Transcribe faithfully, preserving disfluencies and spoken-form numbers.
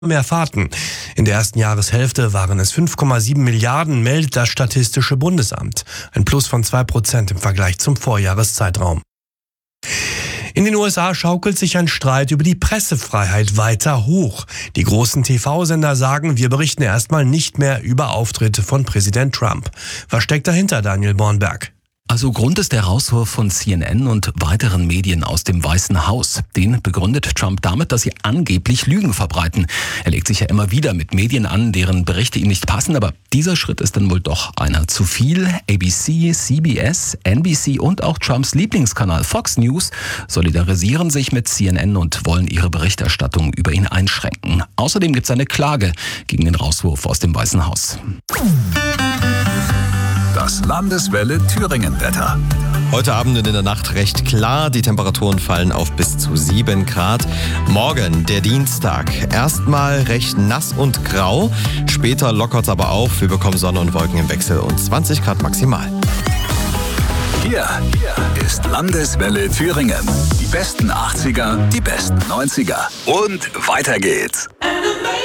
mehr Fahrten. In der ersten Jahreshälfte waren es fünf Komma sieben Milliarden, meldet das Statistische Bundesamt. Ein Plus von zwei Prozent im Vergleich zum Vorjahreszeitraum. In den U S A schaukelt sich ein Streit über die Pressefreiheit weiter hoch. Die großen T V-Sender sagen, wir berichten erstmal nicht mehr über Auftritte von Präsident Trump. Was steckt dahinter, Daniel Bornberg? Also Grund ist der Rauswurf von C N N und weiteren Medien aus dem Weißen Haus. Den begründet Trump damit, dass sie angeblich Lügen verbreiten. Er legt sich ja immer wieder mit Medien an, deren Berichte ihm nicht passen, aber dieser Schritt ist dann wohl doch einer zu viel. A B C, C B S, N B C und auch Trumps Lieblingskanal Fox News solidarisieren sich mit C N N und wollen ihre Berichterstattung über ihn einschränken. Außerdem gibt es eine Klage gegen den Rauswurf aus dem Weißen Haus. Das Landeswelle Thüringen-Wetter. Heute Abend und in der Nacht recht klar. Die Temperaturen fallen auf bis zu sieben Grad. Morgen, der Dienstag, erstmal recht nass und grau. Später lockert es aber auf. Wir bekommen Sonne und Wolken im Wechsel und zwanzig Grad maximal. Hier ist Landeswelle Thüringen. Die besten achtziger, die besten neunziger. Und weiter geht's.